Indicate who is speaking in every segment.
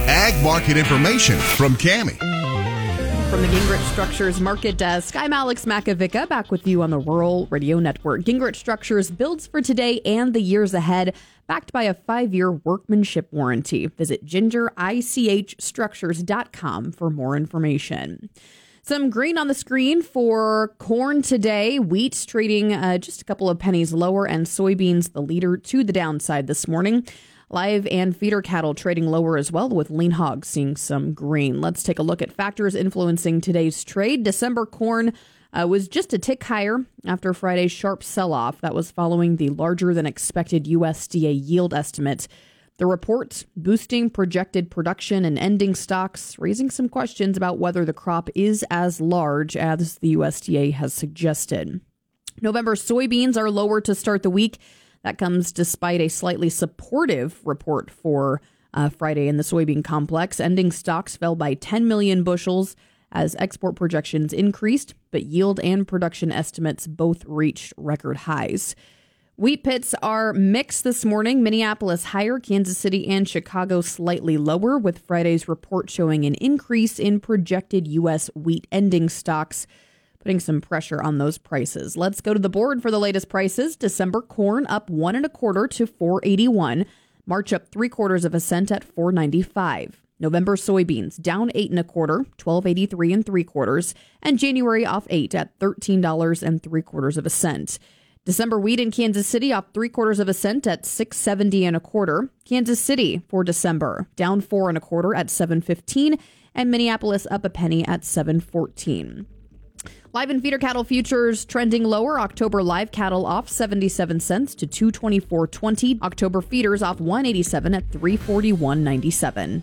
Speaker 1: ag market information from Cammie.
Speaker 2: From the Gingrich Structures Market Desk, I'm Alex Makovica, back with you on the Rural Radio Network. Gingrich Structures builds for today and the years ahead, backed by a 5-year workmanship warranty. Visit gingerichstructures.com for more information. Some green on the screen for corn today. Wheat's trading just a couple of pennies lower, and soybeans the leader to the downside this morning. Live and feeder cattle trading lower as well, with lean hogs seeing some green. Let's take a look at factors influencing today's trade. December corn was just a tick higher after Friday's sharp sell-off. That was following the larger-than-expected USDA yield estimate. The report boosting projected production and ending stocks, raising some questions about whether the crop is as large as the USDA has suggested. November soybeans are lower to start the week. That comes despite a slightly supportive report for Friday in the soybean complex. Ending stocks fell by 10 million bushels as export projections increased, but yield and production estimates both reached record highs. Wheat pits are mixed this morning. Minneapolis higher, Kansas City and Chicago slightly lower, with Friday's report showing an increase in projected U.S. wheat ending stocks, putting some pressure on those prices. Let's go to the board for the latest prices. December corn up 1 1/4 to $4.81. March up 3/4 cent at $4.95. November soybeans down 8 1/4, $12.83 3/4, and January off 8 at $13 3/4. December wheat in Kansas City off 3/4 cent at $6.70 1/4. Kansas City for December down 4 1/4 at $7.15, and Minneapolis up a penny at $7.14. Live and feeder cattle futures trending lower. October live cattle off 77 cents to $224.20. October feeders off 187 at $341.97.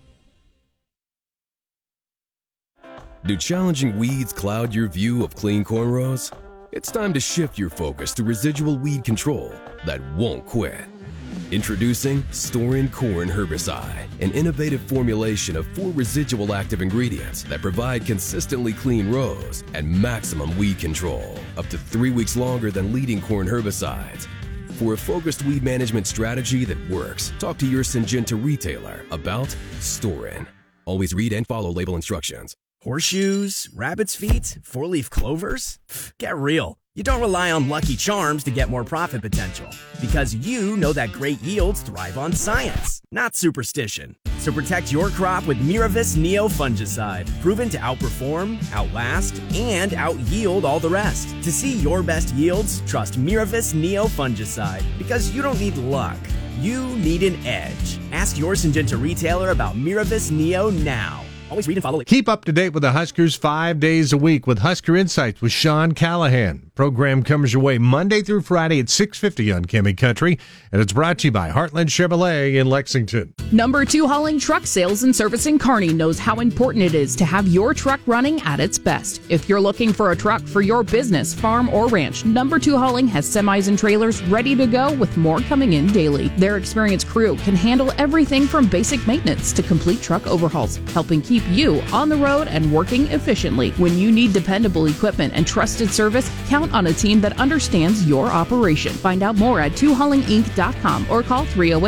Speaker 3: Do challenging weeds cloud your view of clean cornrows? It's time to shift your focus to residual weed control that won't quit. Introducing Storin Corn Herbicide, an innovative formulation of 4 residual active ingredients that provide consistently clean rows and maximum weed control, up to 3 weeks longer than leading corn herbicides. For a focused weed management strategy that works, talk to your Syngenta retailer about Storin. Always read and follow label instructions.
Speaker 4: Horseshoes, rabbit's feet, 4-leaf clovers? Get real. You don't rely on Lucky Charms to get more profit potential, because you know that great yields thrive on science, not superstition. So protect your crop with Miravis Neo Fungicide, proven to outperform, outlast, and out-yield all the rest. To see your best yields, trust Miravis Neo Fungicide, because you don't need luck. You need an edge. Ask your Syngenta retailer about Miravis Neo now. Always read and follow.
Speaker 5: Keep up to date with the Huskers 5 days a week with Husker Insights with Sean Callahan. Program comes your way Monday through Friday at 6:50 on Cammie Country, and it's brought to you by Heartland Chevrolet in Lexington.
Speaker 6: Number 2 Hauling Truck Sales and Service in Kearney knows how important it is to have your truck running at its best. If you're looking for a truck for your business, farm, or ranch, Number 2 Hauling has semis and trailers ready to go, with more coming in daily. Their experienced crew can handle everything from basic maintenance to complete truck overhauls, helping keep you on the road and working efficiently. When you need dependable equipment and trusted service, count on a team that understands your operation. Find out more at 2haulinginc.com or call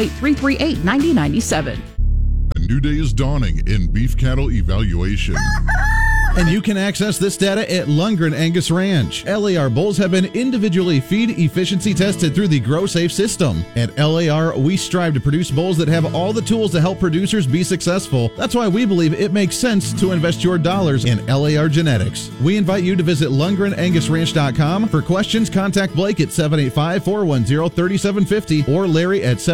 Speaker 6: 308-338-9097.
Speaker 1: A new day is dawning in beef cattle evaluation.
Speaker 7: And you can access this data at Lundgren Angus Ranch. LAR bulls have been individually feed efficiency tested through the GrowSafe system. At LAR, we strive to produce bulls that have all the tools to help producers be successful. That's why we believe it makes sense to invest your dollars in LAR genetics. We invite you to visit LundgrenAngusRanch.com. For questions, contact Blake at 785-410-3750 or Larry at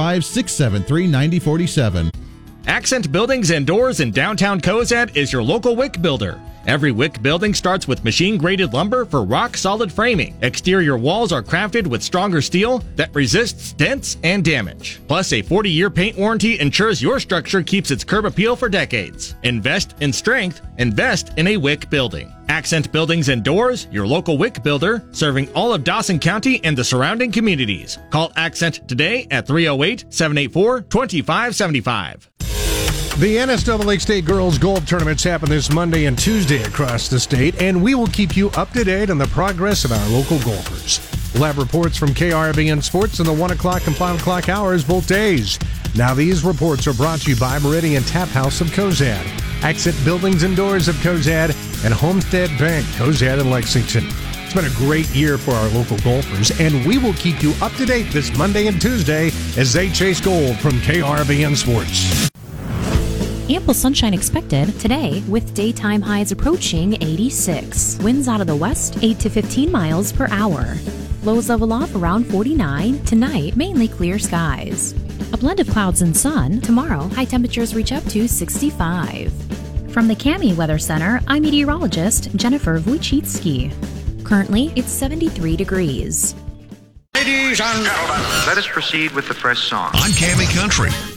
Speaker 7: 785-673-9047.
Speaker 8: Accent Buildings and Doors in downtown Cozad is your local WIC builder. Every WIC building starts with machine-graded lumber for rock-solid framing. Exterior walls are crafted with stronger steel that resists dents and damage. Plus, a 40-year paint warranty ensures your structure keeps its curb appeal for decades. Invest in strength. Invest in a WIC building. Accent Buildings and Doors, your local WIC builder, serving all of Dawson County and the surrounding communities. Call Accent today at 308-784-2575.
Speaker 5: The NSAA State Girls Golf Tournaments happen this Monday and Tuesday across the state, and we will keep you up to date on the progress of our local golfers. We'll have reports from KRBN Sports in the 1 o'clock and 5 o'clock hours both days. Now these reports are brought to you by Meridian Tap House of Cozad, Exit Buildings and Doors of Cozad, and Homestead Bank, Cozad and Lexington. It's been a great year for our local golfers, and we will keep you up to date this Monday and Tuesday as they chase gold from KRVN Sports.
Speaker 9: Ample sunshine expected today with daytime highs approaching 86. Winds out of the west 8 to 15 miles per hour. Lows level off around 49. Tonight, mainly clear skies. A blend of clouds and sun. Tomorrow, high temperatures reach up to 65. From the Cami Weather Center, I'm meteorologist Jennifer Wojcicki. Currently, it's 73 degrees.
Speaker 10: Ladies and gentlemen, let us proceed with the first song.
Speaker 11: On Cami Country